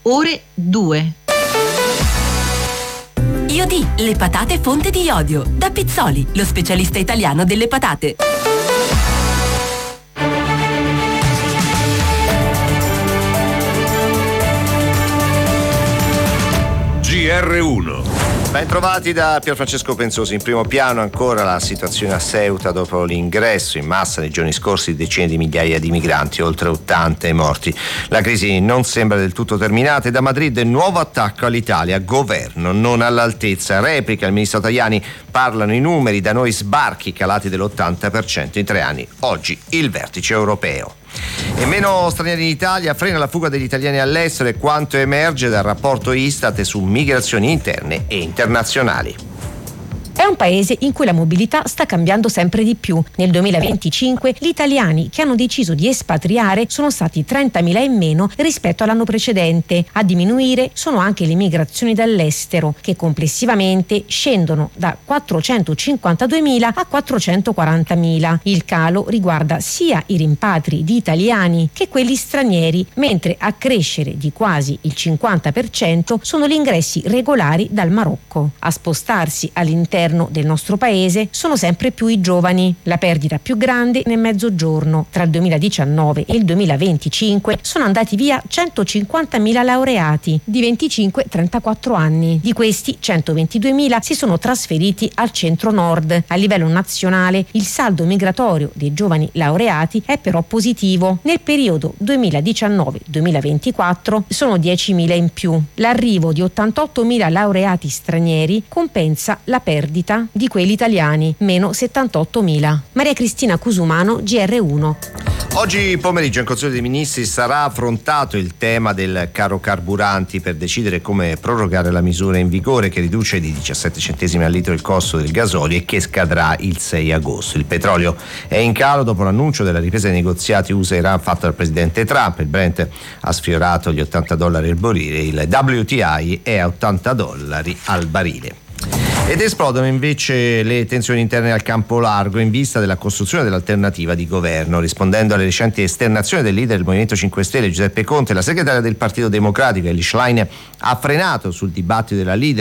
ore 2. Iodi, le patate fonte di iodio. Da Pizzoli, lo specialista italiano delle patate. GR1. Ben trovati da Pierfrancesco Pensosi. In primo piano ancora la situazione a Ceuta dopo l'ingresso in massa nei giorni scorsi di decine di migliaia di migranti, oltre 80 morti. La crisi non sembra del tutto terminata e da Madrid nuovo attacco all'Italia, governo non all'altezza, replica il ministro Tajani, parlano i numeri, da noi sbarchi calati dell'80% in 3 anni, oggi il vertice europeo. E meno stranieri in Italia, frena la fuga degli italiani all'estero e quanto emerge dal rapporto Istat su migrazioni interne e internazionali. È un paese in cui la mobilità sta cambiando sempre di più. Nel 2025 gli italiani che hanno deciso di espatriare sono stati 30.000 in meno rispetto all'anno precedente. A diminuire sono anche le migrazioni dall'estero, che complessivamente scendono da 452.000 a 440.000. Il calo riguarda sia i rimpatri di italiani che quelli stranieri, mentre a crescere di quasi il 50% sono gli ingressi regolari dal Marocco. A spostarsi all'interno del nostro paese sono sempre più i giovani. La perdita più grande nel mezzogiorno. Tra il 2019 e il 2025 sono andati via 150.000 laureati di 25-34 anni. Di questi 122.000 si sono trasferiti al centro-nord. A livello nazionale il saldo migratorio dei giovani laureati è però positivo. Nel periodo 2019-2024 sono 10.000 in più. L'arrivo di 88.000 laureati stranieri compensa la perdita di quelli italiani, meno 78.000. Maria Cristina Cusumano, GR1. Oggi pomeriggio in Consiglio dei Ministri sarà affrontato il tema del caro carburanti per decidere come prorogare la misura in vigore che riduce di 17 centesimi al litro il costo del gasolio e che scadrà il 6 agosto. Il petrolio è in calo dopo l'annuncio della ripresa dei negoziati USA-Iran fatto dal presidente Trump. Il Brent ha sfiorato gli $80 il barile, il WTI è a $80 al barile. Ed esplodono invece le tensioni interne al campo largo in vista della costruzione dell'alternativa di governo. Rispondendo alle recenti esternazioni del leader del Movimento 5 Stelle Giuseppe Conte, la segretaria del Partito Democratico Elly Schlein ha frenato sul dibattito della leader